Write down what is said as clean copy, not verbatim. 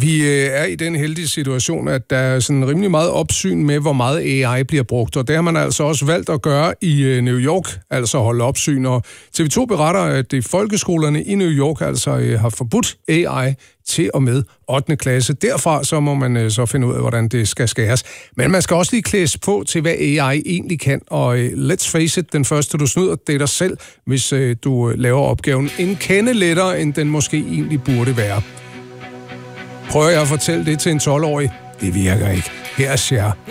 Vi er i den heldige situation, at der er sådan rimelig meget opsyn med, hvor meget AI bliver brugt, og det har man altså også valgt at gøre i New York, altså holde opsyn. Og TV2 beretter, at folkeskolerne i New York altså har forbudt AI til og med 8. klasse. Derfra så må man så finde ud af, hvordan det skal skæres. Men man skal også lige klædes på til, hvad AI egentlig kan. Og let's face it, den første, du snyder, det er dig selv, hvis du laver opgaven en kende lettere, end den måske egentlig burde være. Prøver jeg at fortælle det til en 12-årig? Det virker ikke. Her er Cher.